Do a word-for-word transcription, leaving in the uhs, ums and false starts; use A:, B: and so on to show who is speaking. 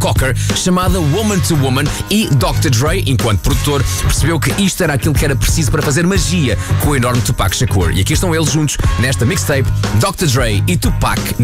A: Cocker, chamada Woman to Woman, e doutor Dre, enquanto produtor, percebeu que isto era aquilo que era preciso para fazer magia com o enorme Tupac Shakur. E aqui estão eles juntos nesta mixtape, doutor Dre e Tupac